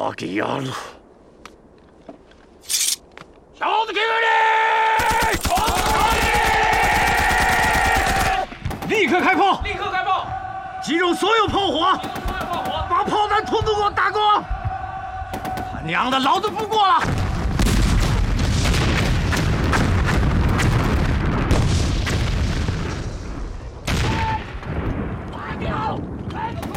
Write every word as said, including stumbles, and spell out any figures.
阿吉亚路， 小子给我力！闯力！ 立刻开炮！ 立刻开炮！ 集中所有炮火！ 所有炮火！ 把炮弹统统给我打光！他娘的，老子不过了！